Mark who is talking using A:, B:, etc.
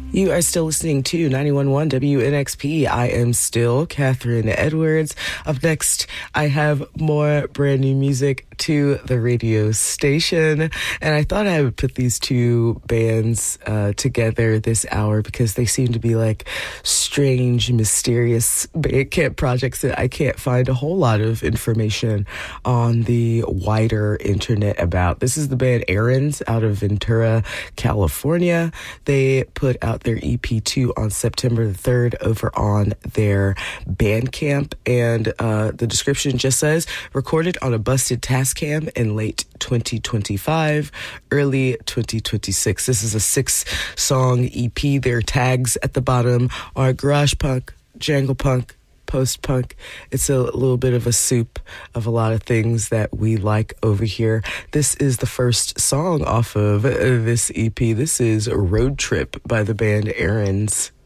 A: You are still listening to 91.1 WNXP. I am still Catherine Edwards. Up next, I have more brand new music to the radio station. And I thought I would put these two bands together this hour because they seem to be like strange, mysterious Bandcamp projects that I can't find a whole lot of information on the wider internet about. This is the band Aaron's out of Ventura, California. They put out their EP2 on September the 3rd over on their Bandcamp, and the description just says, recorded on a busted Tascam in late 2025, early 2026. This is a 6-song EP. Their tags at the bottom are garage punk, jangle punk, post-punk. It's a little bit of a soup of a lot of things that we like over here. This is the first song off of this EP. This is Road Trip by the band Aaron's.